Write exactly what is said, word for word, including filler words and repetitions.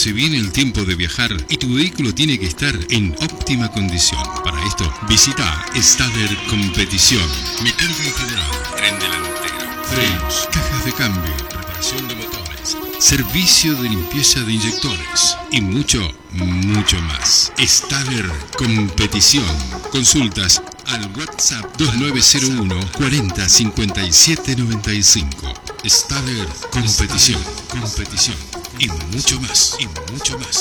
Se viene el tiempo de viajar y tu vehículo tiene que estar en óptima condición. Para esto, visita Stader Competición. Mecánica en general, tren delantero, frenos, cajas de cambio, reparación de motores, servicio de limpieza de inyectores y mucho, mucho más. Stader Competición. Consultas al WhatsApp dos nueve cero uno cuarenta cincuenta y siete noventa y cinco. Stader Competición. Competición. Y mucho más, y mucho más.